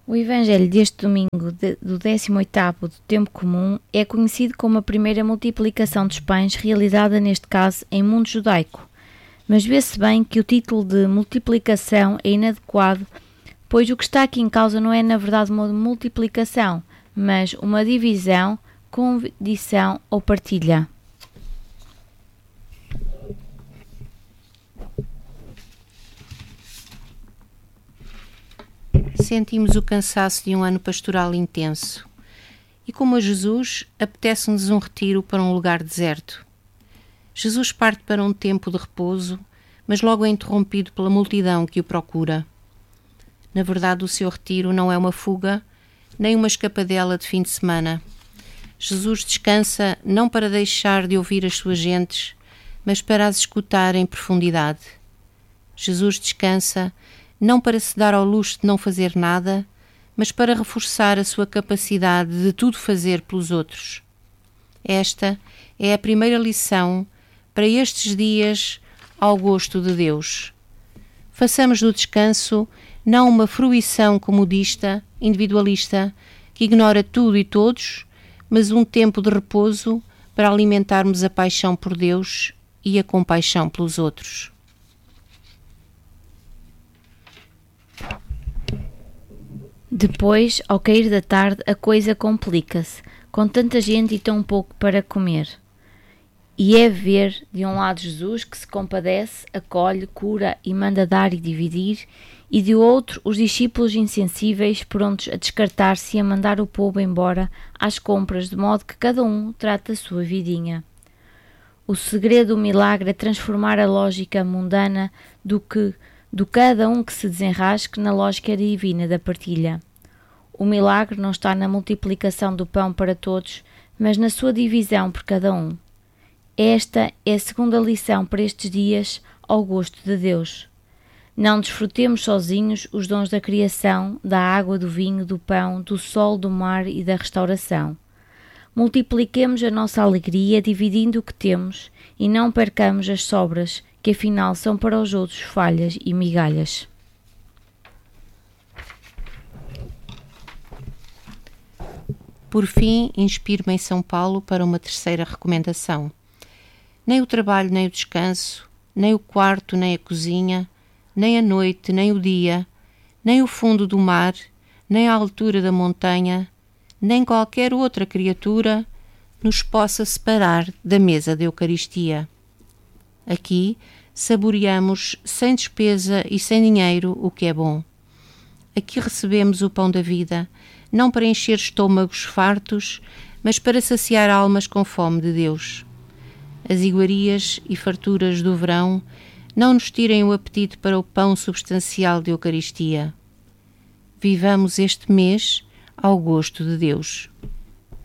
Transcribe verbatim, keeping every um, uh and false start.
O Evangelho deste domingo de, do décimo oitavo do tempo comum é conhecido como a primeira multiplicação dos pães realizada neste caso em mundo judaico, mas vê-se bem que o título de multiplicação é inadequado, pois o que está aqui em causa não é na verdade uma multiplicação, mas uma divisão, condição ou partilha. Sentimos o cansaço de um ano pastoral intenso e, como a Jesus, apetece-nos um retiro para um lugar deserto. Jesus parte para um tempo de repouso, mas logo é interrompido pela multidão que o procura. Na verdade, o seu retiro não é uma fuga, nem uma escapadela de fim de semana. Jesus descansa não para deixar de ouvir as suas gentes, mas para as escutar em profundidade. Jesus descansa não para se dar ao luxo de não fazer nada, mas para reforçar a sua capacidade de tudo fazer pelos outros. Esta é a primeira lição para estes dias ao gosto de Deus. Façamos do descanso não uma fruição comodista, individualista, que ignora tudo e todos, mas um tempo de repouso para alimentarmos a paixão por Deus e a compaixão pelos outros. Depois, ao cair da tarde, a coisa complica-se, com tanta gente e tão pouco para comer. E é ver, de um lado, Jesus que se compadece, acolhe, cura e manda dar e dividir, e de outro, os discípulos insensíveis, prontos a descartar-se e a mandar o povo embora às compras, de modo que cada um trata a sua vidinha. O segredo do milagre é transformar a lógica mundana do que do cada um que se desenrasque na lógica divina da partilha. O milagre não está na multiplicação do pão para todos, mas na sua divisão por cada um. Esta é a segunda lição para estes dias ao gosto de Deus. Não desfrutemos sozinhos os dons da criação, da água, do vinho, do pão, do sol, do mar e da restauração. Multipliquemos a nossa alegria dividindo o que temos e não percamos as sobras, que afinal são para os outros falhas e migalhas. Por fim, inspiro-me em São Paulo para uma terceira recomendação. Nem o trabalho, nem o descanso, nem o quarto, nem a cozinha, nem a noite, nem o dia, nem o fundo do mar, nem a altura da montanha, nem qualquer outra criatura nos possa separar da mesa da Eucaristia. Aqui saboreamos sem despesa e sem dinheiro o que é bom. Aqui recebemos o pão da vida, não para encher estômagos fartos, mas para saciar almas com fome de Deus. As iguarias e farturas do verão não nos tirem o apetite para o pão substancial de Eucaristia. Vivamos este mês ao gosto de Deus.